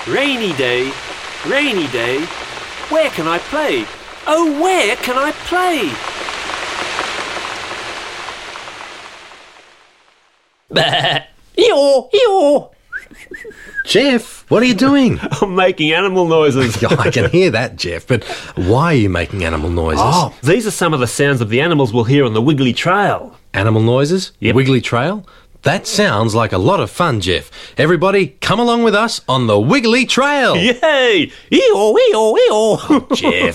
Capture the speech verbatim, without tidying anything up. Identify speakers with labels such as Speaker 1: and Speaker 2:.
Speaker 1: Rainy day, rainy day. Where can I play? Oh, where can I play?
Speaker 2: Eeyore, eeyore.
Speaker 3: Jeff, what are you doing?
Speaker 1: I'm making animal noises.
Speaker 3: Yeah, I can hear that, Jeff, but why are you making animal noises?
Speaker 1: Oh, these are some of the sounds of the animals we'll hear on the Wiggly Trail.
Speaker 3: Animal noises?
Speaker 1: Yep.
Speaker 3: Wiggly Trail? That sounds like a lot of fun, Jeff. Everybody, come along with us on the Wiggly Trail.
Speaker 1: Yay! Eeyore, eeyore, eeyore.
Speaker 3: Jeff.